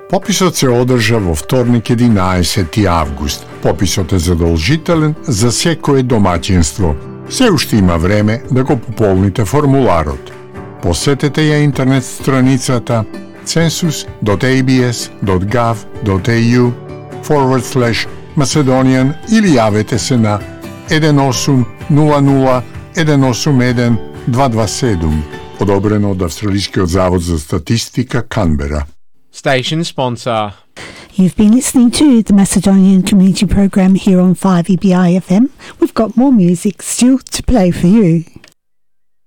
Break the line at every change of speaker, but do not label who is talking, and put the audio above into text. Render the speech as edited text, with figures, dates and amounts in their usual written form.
Пописот се одржа во вторник 11 август. Пописот е задолжителен за секое домаќинство. Се уште има време да го пополните формуларот. Посетете ја интернет страницата census.ab.gov.au/Macedonian или јавете се на 1800 181 227, одобрено од Австралискиот завод за статистика Канбера.
Station sponsor.
You've been listening to the Macedonian Community Program here on 5EBI FM. We've got more music still to play for you.